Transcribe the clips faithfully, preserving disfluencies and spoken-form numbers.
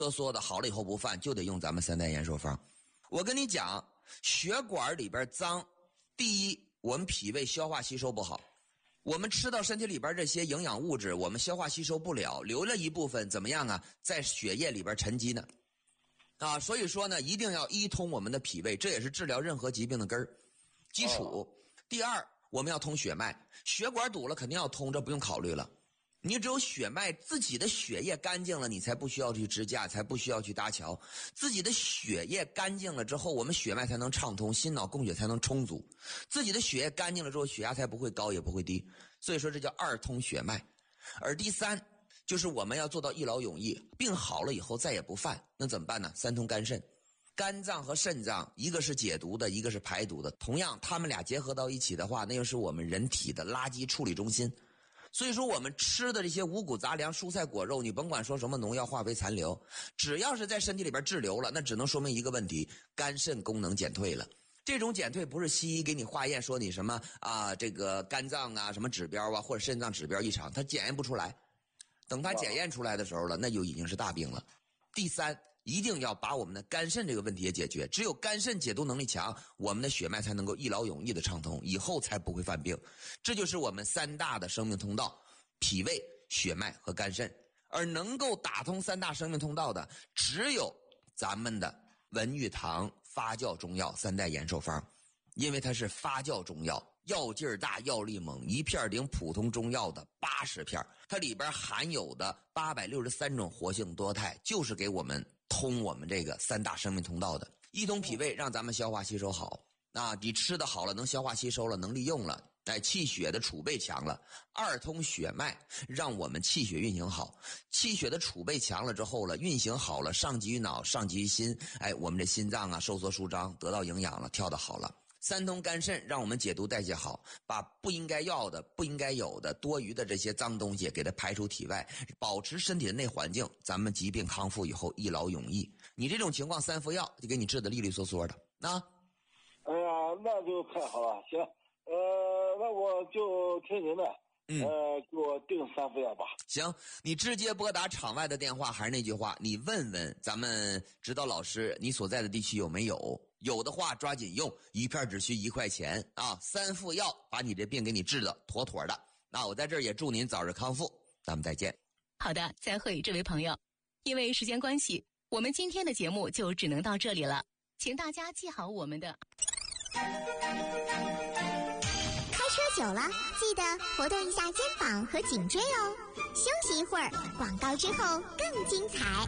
都说的好了以后不犯，就得用咱们三代延寿方。我跟你讲，血管里边脏，第一，我们脾胃消化吸收不好，我们吃到身体里边这些营养物质，我们消化吸收不了，留了一部分怎么样啊？在血液里边沉积呢。啊，所以说呢，一定要一通我们的脾胃，这也是治疗任何疾病的根儿基础。哦、第二，我们要通血脉，血管堵了肯定要通，这不用考虑了。你只有血脉自己的血液干净了，你才不需要去支架，才不需要去搭桥。自己的血液干净了之后，我们血脉才能畅通，心脑供血才能充足。自己的血液干净了之后，血压才不会高也不会低。所以说这叫二通血脉。而第三，就是我们要做到一劳永逸，病好了以后再也不犯，那怎么办呢？三通肝肾，肝脏和肾脏一个是解毒的，一个是排毒的，同样他们俩结合到一起的话，那就是我们人体的垃圾处理中心。所以说我们吃的这些五谷杂粮、蔬菜果肉，你甭管说什么农药、化肥残留，只要是在身体里边滞留了，那只能说明一个问题，肝肾功能减退了。这种减退不是西医给你化验说你什么啊这个肝脏啊什么指标啊或者肾脏指标异常，它检验不出来。等它检验出来的时候了，那就已经是大病了。第三，一定要把我们的肝肾这个问题也解决，只有肝肾解毒能力强，我们的血脉才能够一劳永逸的畅通，以后才不会犯病。这就是我们三大的生命通道，脾胃、血脉和肝肾。而能够打通三大生命通道的，只有咱们的文玉堂发酵中药三代延寿方，因为它是发酵中药，药劲儿大，药力猛，一片顶普通中药的八十片，它里边含有的八百六十三种活性多肽，就是给我们通我们这个三大生命通道的。一通脾胃让咱们消化吸收好，啊，你吃的好了，能消化吸收了，能利用了，哎，气血的储备强了。二通血脉，让我们气血运行好，气血的储备强了之后了，运行好了，上级于脑，上级于心，哎，我们这心脏啊收缩舒张，得到营养了，跳得好了。三通肝肾，让我们解毒代谢好，把不应该要的、不应该有的、多余的这些脏东西给它排出体外，保持身体的内环境，咱们疾病康复以后一劳永逸。你这种情况三副药就给你治得利利索索的啊！ 哎呀，那就太好了。行，呃，那我就听您的，嗯，呃，给我定三副药吧。 行，你直接拨打场外的电话，还是那句话，你问问咱们指导老师，你所在的地区有没有？有的话抓紧用，一片只需一块钱啊！三副药把你这病给你治的妥妥的。那我在这儿也祝您早日康复，咱们再见。 好的，再会，这位朋友。因为时间关系，我们今天的节目就只能到这里了，请大家记好我们的。 开车久了，记得活动一下肩膀和颈椎哦。休息一会儿，广告之后更精彩。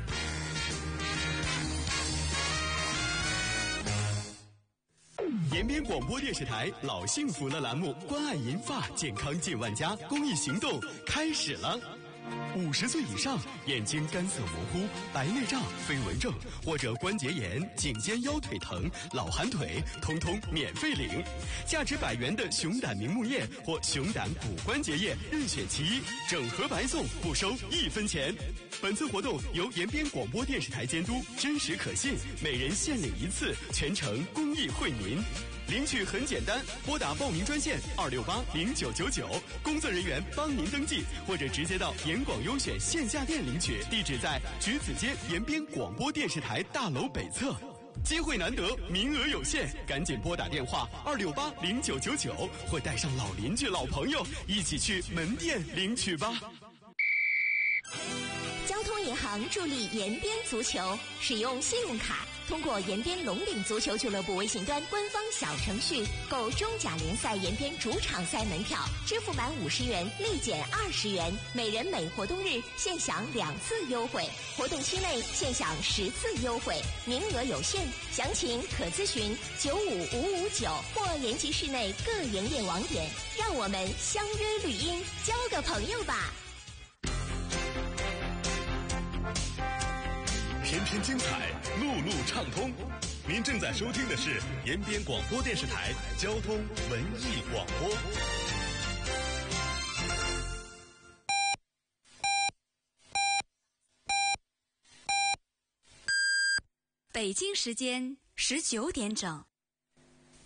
延边广播电视台老幸福了栏目关爱银发健康近万家公益行动开始了。五十岁以上，眼睛干涩模糊、白内障、飞蚊症或者关节炎、颈肩腰腿疼、老寒腿，通通免费领。价值百元的熊胆明目液或熊胆骨关节液，任选其一，整盒白送，不收一分钱。本次活动由延边广播电视台监督，真实可信，每人限领一次，全程公益惠民。领取很简单，拨打报名专线二六八零九九九，工作人员帮您登记，或者直接到延广优选线下店领取，地址在橘子街延边广播电视台大楼北侧。机会难得，名额有限，赶紧拨打电话二六八零九九九，或带上老邻居、老朋友一起去门店领取吧。 交通银行助力延边足球，使用信用卡通过延边龙岭足球俱乐部微信端官方小程序购中甲联赛延边主场赛门票，支付满五十元立减二十元，每人每活动日现享两次优惠，活动期内现享十次优惠，名额有限，详情可咨询九五五五九或延吉市内各营业网点。让我们相约绿荫，交个朋友吧。 天天精彩，路路畅通。您正在收听的是延边广播电视台交通文艺广播。 北京时间十九点整。